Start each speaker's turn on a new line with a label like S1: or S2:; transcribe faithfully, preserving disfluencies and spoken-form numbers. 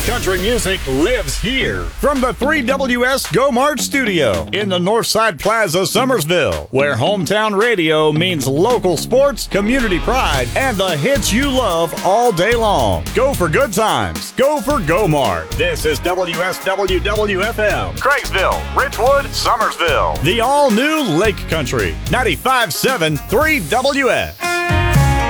S1: Country music lives here. From the three W S Go Mart studio in the Northside Plaza, Summersville, where hometown radio means local sports, community pride, and the hits you love all day long. Go for good times. Go for Go Mart. This is W S W W F M, Craigsville, Richwood, Summersville. The all-new Lake Country, ninety-five point seven three W S.